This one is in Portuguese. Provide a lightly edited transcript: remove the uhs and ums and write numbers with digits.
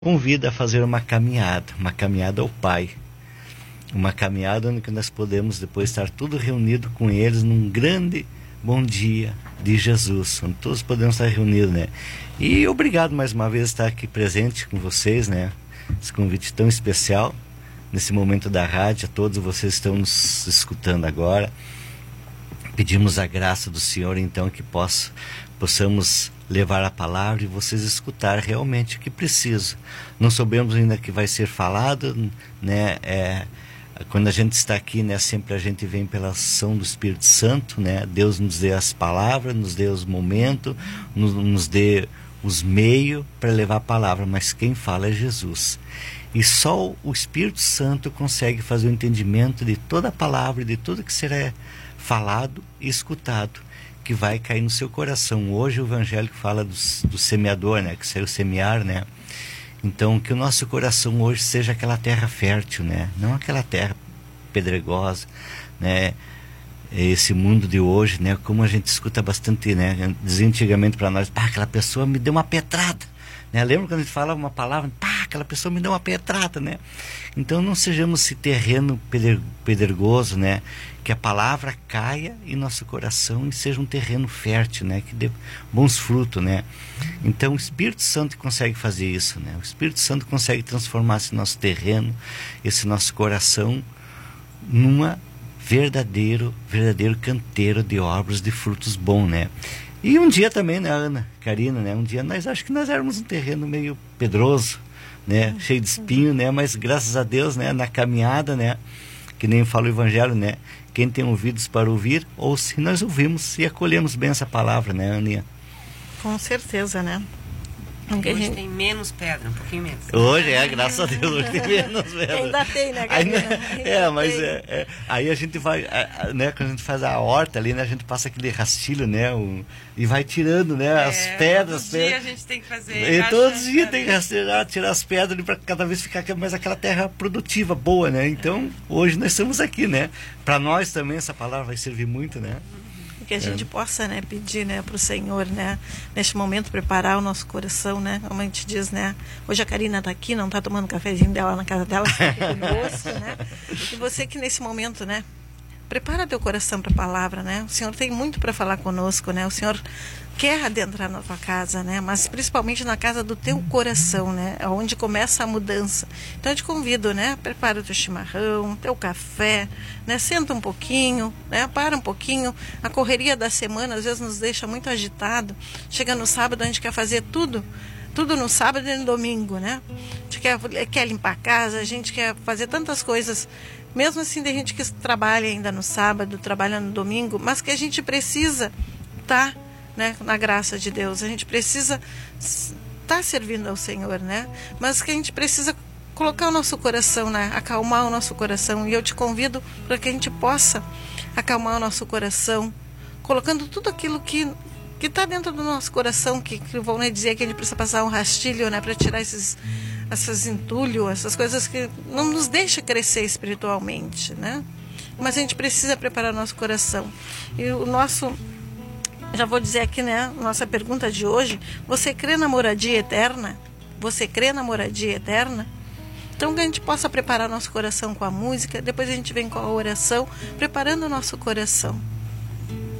convida a fazer uma caminhada ao Pai. Uma caminhada onde nós podemos depois estar tudo reunido com eles num grande bom dia de Jesus, onde todos podemos estar reunidos, né? E obrigado mais uma vez estar aqui presente com vocês, né? Esse convite tão especial, nesse momento da rádio, a todos vocês que estão nos escutando agora. Pedimos a graça do Senhor, então, que possamos levar a palavra e vocês escutar realmente o que precisa. Não sabemos ainda o que vai ser falado, né? Quando a gente está aqui, né, sempre a gente vem pela ação do Espírito Santo, né? Deus nos dê as palavras, nos dê os momentos, nos dê os meios para levar a palavra, mas quem fala é Jesus. E só o Espírito Santo consegue fazer o entendimento de toda a palavra, de tudo que será falado e escutado, que vai cair no seu coração. Hoje o Evangelho fala do semeador, né? Que saiu semear, né? Então, que o nosso coração hoje seja aquela terra fértil, né? Não aquela terra pedregosa, né? Esse mundo de hoje, né? Como a gente escuta bastante, né? Dizia antigamente para nós, aquela pessoa me deu uma pedrada, né? Lembra quando a gente falava uma palavra, aquela pessoa me deu uma pedrada, né? Então, não sejamos esse terreno pedregoso, né? Que a palavra caia em nosso coração e seja um terreno fértil, né? Que dê bons frutos, né? Então o Espírito Santo consegue fazer isso, né? O Espírito Santo consegue transformar esse nosso terreno, esse nosso coração, numa verdadeiro canteiro de obras de frutos bons, né? E um dia também, né, Ana, Karina, né? Um dia acho que nós éramos um terreno meio pedroso, né? Cheio de espinho, né? Mas graças a Deus, né? Na caminhada, né? Que nem fala o Evangelho, né? Quem tem ouvidos para ouvir, ou se nós ouvimos e acolhemos bem essa palavra, né, Aninha? Com certeza, né? Hoje tem menos pedra, um pouquinho menos. Hoje, graças a Deus, hoje tem menos pedra. Ainda tem, né, Karina? Aí a gente vai, né, quando a gente faz a horta ali, né, a gente passa aquele rastilho, né, e vai tirando, né, as pedras. Todo dia a gente tem que fazer. E todos os dias tem que tirar as pedras para cada vez ficar mais aquela terra produtiva, boa, né? Então, hoje nós estamos aqui, né? Para nós também essa palavra vai servir muito, né? Que a gente possa, né, pedir, né, para o Senhor, né, neste momento preparar o nosso coração, né, como a gente diz, né, hoje a Karina está aqui, não está tomando cafezinho dela na casa dela, está aqui conosco, né, e você que nesse momento, né, prepara teu coração para a palavra, né, o Senhor tem muito para falar conosco, né, o Senhor quer adentrar na tua casa, né, mas principalmente na casa do teu coração, né, onde começa a mudança. Então eu te convido, né, prepara o teu chimarrão, teu café, né, senta um pouquinho, né, para um pouquinho. A correria da semana às vezes nos deixa muito agitado. Chega no sábado, a gente quer fazer tudo no sábado e no domingo, né? A gente quer limpar a casa, a gente quer fazer tantas coisas. Mesmo assim, tem gente que trabalha ainda no sábado, trabalha no domingo, mas que a gente precisa estar, né, na graça de Deus. A gente precisa estar servindo ao Senhor, né? Mas que a gente precisa colocar o nosso coração, né? Acalmar o nosso coração. E eu te convido para que a gente possa acalmar o nosso coração, colocando tudo aquilo que está dentro do nosso coração, que vão, né, dizer que a gente precisa passar um rastilho, né, para tirar esses entulhos, essas coisas que não nos deixam crescer espiritualmente, né? Mas a gente precisa preparar o nosso coração. E o nosso, já vou dizer aqui, né, nossa pergunta de hoje: você crê na moradia eterna? Você crê na moradia eterna? Então, que a gente possa preparar nosso coração com a música, depois a gente vem com a oração, preparando o nosso coração.